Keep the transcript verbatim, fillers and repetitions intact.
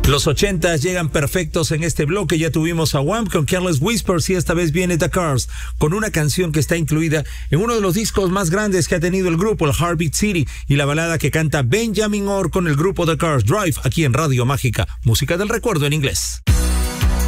Los ochentas llegan perfectos en este bloque. Ya tuvimos a Wham con Careless Whispers y esta vez viene The Cars con una canción que está incluida en uno de los discos más grandes que ha tenido el grupo, el Heartbeat City, y la balada que canta Benjamin Orr con el grupo The Cars, Drive, aquí en Radio Mágica, música del recuerdo en inglés.